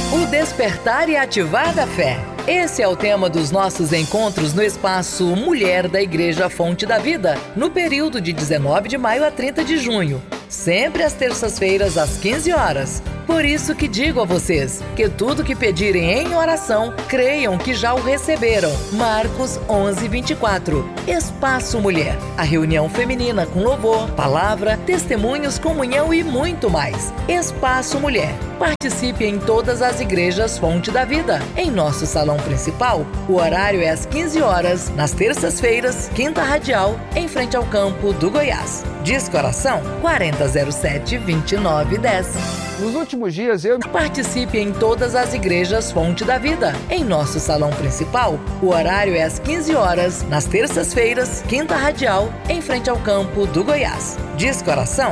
O despertar e ativar da fé. Esse é o tema dos nossos encontros no espaço Mulher da Igreja Fonte da Vida, no período de 19 de maio a 30 de junho, sempre às terças-feiras às 15 horas. Por isso que digo a vocês que tudo que pedirem em oração, creiam que já o receberam. Marcos 11:24. Espaço Mulher. A reunião feminina com louvor, palavra, testemunhos, comunhão e muito mais. Espaço Mulher. Participe em todas as igrejas Fonte da Vida. Em nosso salão principal, o horário é às 15 horas, nas terças-feiras, Quinta Radial, em frente ao campo do Goiás. Discoração 4007-2910. Nos últimos dias, Participe em todas as igrejas Fonte da Vida. Em nosso salão principal, o horário é às 15 horas, nas terças-feiras, Quinta Radial, em frente ao campo do Goiás. Discoração